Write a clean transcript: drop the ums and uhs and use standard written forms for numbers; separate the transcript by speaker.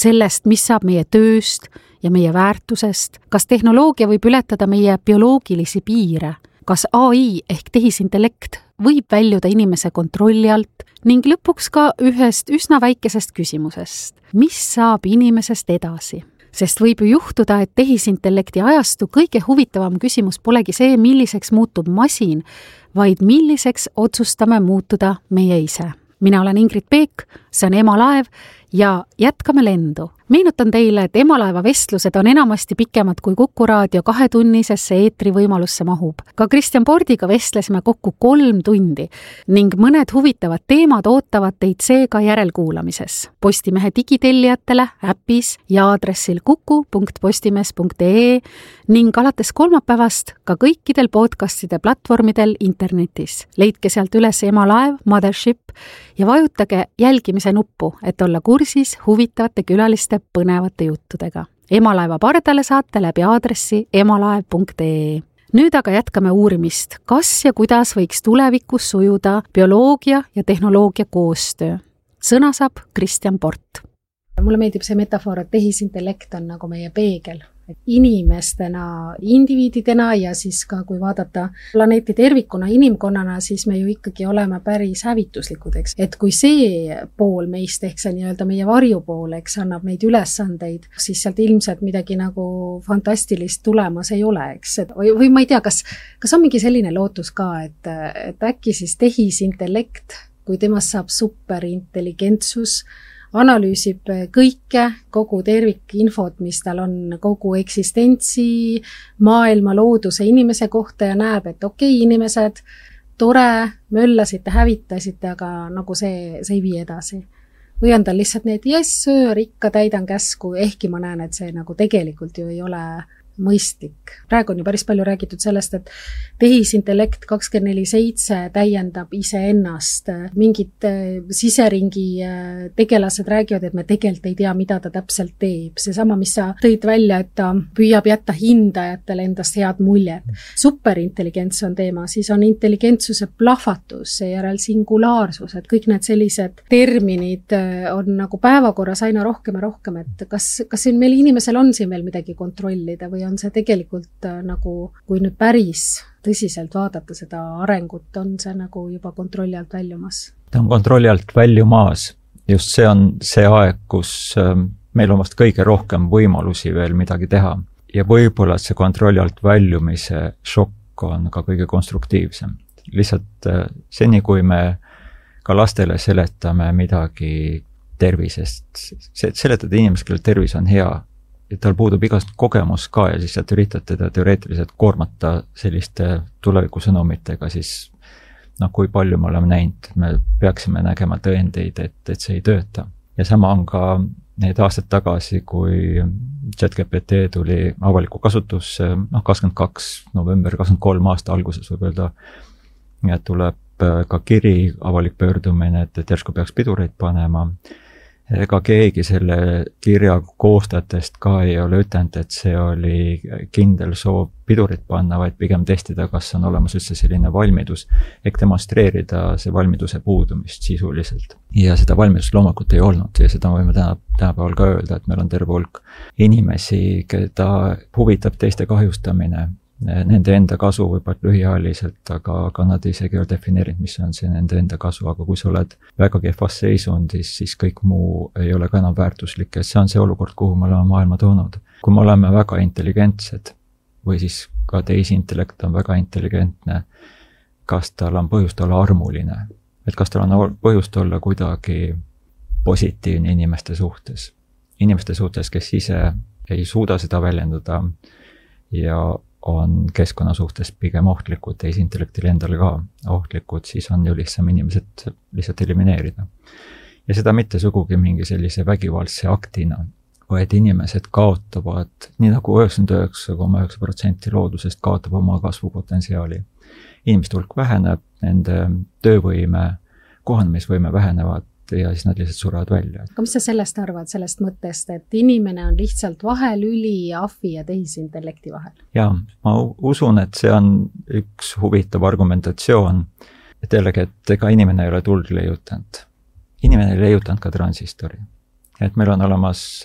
Speaker 1: sellest, mis saab meie tööst ja meie väärtusest, kas tehnoloogia võib ületada meie bioloogilisi piire, kas AI ehk tehisintellekt võib väljuda inimese kontrolli alt ning lõpuks ka ühest üsna väikesest küsimusest, mis saab inimesest edasi. Sest võib ju juhtuda, et tehisintellekti ajastu kõige huvitavam küsimus polegi see, milliseks muutub masin, vaid milliseks otsustame muutuda meie ise. Mina olen Ingrid Peek, see on Emalaev ja jätkame lendu. Meenutan teile, et Emalaeva vestlused on enamasti pikemad kui Kuku Raadio 2-tunnisesse eetrivõimalusse mahub. Ka Kristjan Pordiga vestlesime kokku 3 tundi ning mõned huvitavad teemad ootavad teid seega järelkuulamises. Postimehe digitellijatele äpis ja aadressil kuku.postimees.ee ning alates kolmapäevast ka kõikidel podcastide platvormidel internetis. Leidke sealt üles Emalaev, Mothership ja vajutage jälgimise nuppu, et olla kursis huvitavate külaliste põnevate juttudega. Emalaeva pardale saate läbi aadressi emalaev.ee. Nüüd aga jätkame uurimist, kas ja kuidas võiks tulevikus sujuda bioloogia ja tehnoloogia koostöö. Sõna saab Kristjan Port. Mulle meeldib see metafoor, et tehisintellekt on nagu meie peegel. Inimestena, indiviididena ja siis ka kui vaadata planeeti tervikuna, inimkonnana, siis me ju ikkagi oleme päris hävituslikud, eks. Et kui see pool meist, ehk see nii-öelda meie varjupool, eks annab neid ülesandeid, siis sealt ilmselt midagi nagu fantastilist tulemas ei ole, eks. Või ma ei tea, kas on mingi selline lootus ka, et äkki siis tehisintellekt, kui temast saab superintelligentsus, analüüsib kõike, kogu tervikinfot, mis tal on kogu eksistentsi, maailma, looduse, inimese kohta ja näeb, et okei, inimesed, tore, möllasite, hävitasite, aga nagu see ei vii edasi. Või on tal lihtsalt need, söör, ikka täidan käsku, ehkki ma näen, et see nagu tegelikult ju ei ole mõistlik. Praegu on ju päris palju räägitud sellest, et tehisintellekt 24/7 täiendab iseennast. Mingid siseringi tegelased räägivad, et me tegelikult ei tea, mida ta täpselt teeb. Seesama, mis sa tõid välja, et ta püüab jätta hindajatele endast head muljet. Superintelligents on teema, siis on intelligentsuse plahvatus, seejärel singulaarsus, et kõik need sellised terminid on nagu päevakorras aina rohkem ja rohkem, et kas siin meil inimesel on siin veel midagi kontrollida või on see tegelikult nagu, kui nüüd päris tõsiselt vaadata seda arengut, on see nagu juba kontrolli alt väljumas?
Speaker 2: Ta on kontrolli alt väljumas. Just see on see aeg, kus meil on vast kõige rohkem võimalusi veel midagi teha. Ja võib-olla see kontrolli alt väljumise šokk on ka kõige konstruktiivsem. Lihtsalt seni, kui me ka lastele seletame midagi tervisest, seletada inimesed, kellel tervis on hea, ja tal puudub igast kogemus ka ja siis üritad teda teoreetiliselt koormata selliste tulevikusõnumitega, siis kui palju me oleme näinud, me peaksime nägema tõendeid, et see ei tööta. Ja sama on ka need aastad tagasi, kui ChatGPT tuli avalikku kasutusse, 22. november 23 aasta alguses võib öelda, ja tuleb ka kiri, avalik pöördumine, et järsku peaks pidureid panema. Ega keegi selle kirja koostajatest ka ei ole ütelnud, et see oli kindel soov pidurit panna, vaid pigem testida, kas on olemas üldse selline valmidus, ehk demonstreerida see valmiduse puudumist sisuliselt. Ja seda valmidust loomulikult ei olnud ja seda võime tänapäeval ka öelda, et meil on terve hulk inimesi, keda huvitab teiste kahjustamine. Nende enda kasu võib-olla lühiajaliselt, aga nad isegi ei ole defineerinud, mis on see nende enda kasu, aga kui sa oled väga kehvas seisundis, siis kõik muu ei ole ka enam väärtuslik ja see on see olukord, kuhu me oleme maailma toonud. Kui me oleme väga intelligentsed või siis ka tehisintellekt on väga intelligentne, kas tal on põhjust olla armuline, et kas tal on põhjust olla kuidagi positiivne inimeste suhtes, kes ise ei suuda seda väljendada ja on keskkonna suhtes pigem ohtlikud, tehisintellektile endale ka ohtlikud, siis on ju lihtsam inimesed lihtsalt elimineerida. Ja seda mitte sugugi mingi sellise vägivaldse aktina, vaid inimesed kaotavad, nii nagu 99,9% loodusest kaotab oma kasvupotentsiaali. Inimeste hulk väheneb, nende töövõime, kohanemisvõime vähenevad ja siis nad lihtsalt surevad välja.
Speaker 1: Aga mis sa sellest arvad, sellest mõttest, et inimene on lihtsalt vahelüli ahvi ja tehisintellekti vahel?
Speaker 2: Jaa, ma usun, et see on üks huvitav argumentatsioon, et jällegi, et ega inimene ei ole tuld leiutanud. Inimene ei leiutanud ka transistori. Et meil on olemas